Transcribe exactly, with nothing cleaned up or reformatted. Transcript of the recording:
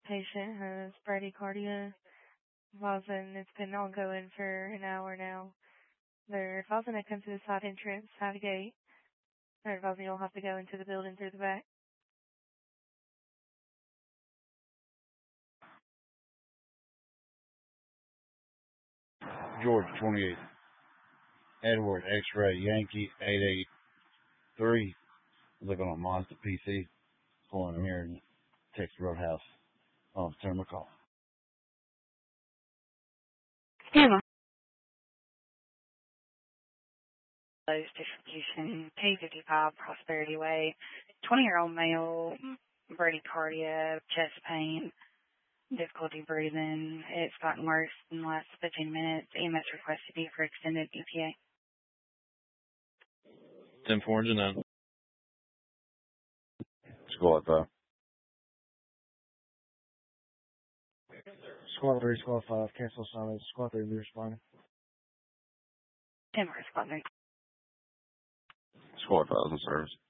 Patient has bradycardia. Advising it's been ongoing for an hour now. They're advising to come to the side entrance, side gate. They're advising you'll have to go into the building through the back. George twenty-eight. Edward X-Ray Yankee eight eight three. Looking on Monster P C. Going here in Texas Roadhouse. Oh, turn my call. Yeah. Distribution, K fifty-five Prosperity Way. twenty-year-old male, bradycardia, chest pain, difficulty breathing. It's gotten worse in the last fifteen minutes. E M S requested you for extended E T A. ten four and nine. Squad five. Squad three, squad five, cancel assignment. Squad three, be responding. ten four, squad three. Squad five in service.